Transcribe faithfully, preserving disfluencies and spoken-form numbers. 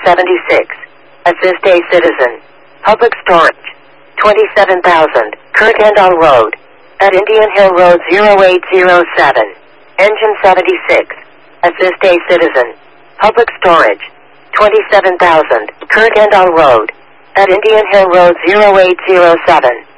seventy-six. Assist a citizen. Public storage. twenty-seven thousand. Kirkendall Road. At Indian Hill Road zero eight zero seven. Engine seventy-six. Assist a citizen. Public storage. twenty-seven thousand. Kirkendall Road. At Indian Hill Road zero eight zero seven.